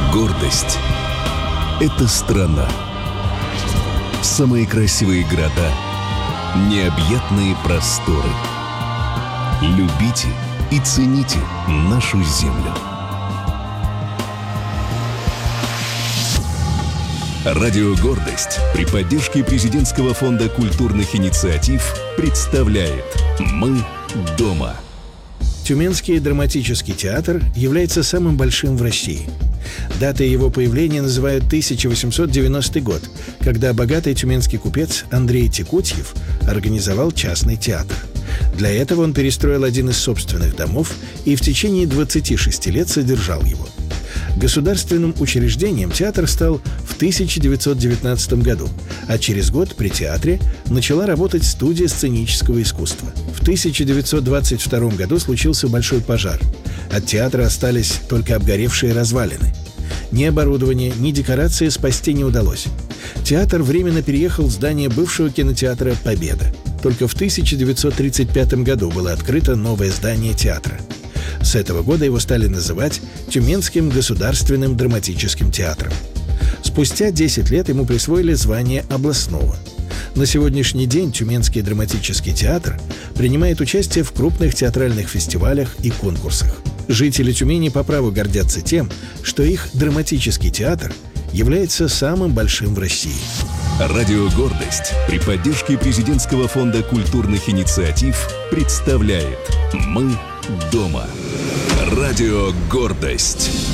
Гордость — это страна. Самые красивые города, необъятные просторы. Любите и цените нашу землю. Радио «Гордость» при поддержке Президентского фонда культурных инициатив представляет «Мы дома». Тюменский драматический театр является самым большим в России. Датой его появления называют 1890 год, когда богатый тюменский купец Андрей Текутьев организовал частный театр. Для этого он перестроил один из собственных домов и в течение 26 лет содержал его. Государственным учреждением театр стал в 1919 году, а через год при театре начала работать студия сценического искусства. В 1922 году случился большой пожар. От театра остались только обгоревшие развалины. Ни оборудование, ни декорации спасти не удалось. Театр временно переехал в здание бывшего кинотеатра «Победа». Только в 1935 году было открыто новое здание театра. С этого года его стали называть Тюменским государственным драматическим театром. Спустя 10 лет ему присвоили звание областного. На сегодняшний день Тюменский драматический театр принимает участие в крупных театральных фестивалях и конкурсах. Жители Тюмени по праву гордятся тем, что их драматический театр является самым большим в России. Радио «Гордость» при поддержке Президентского фонда культурных инициатив представляет «Мы дома». Радио «Гордость».